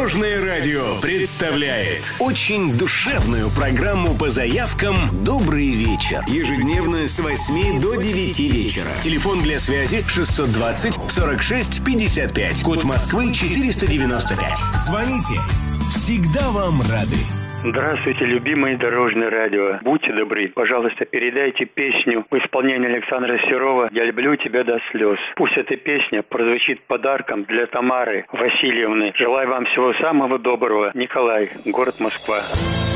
Дорожное радио представляет очень душевную программу по заявкам «Добрый вечер». Ежедневно с 8 до 9 вечера. Телефон для связи 620 46 55. Код Москвы 495. Звоните. Всегда вам рады. Здравствуйте, любимое Дорожное радио. Будьте добры, пожалуйста, передайте песню в исполнении Александра Серова «Я люблю тебя до слез». Пусть эта песня прозвучит подарком для Тамары Васильевны. Желаю вам всего самого доброго. Николай, город Москва.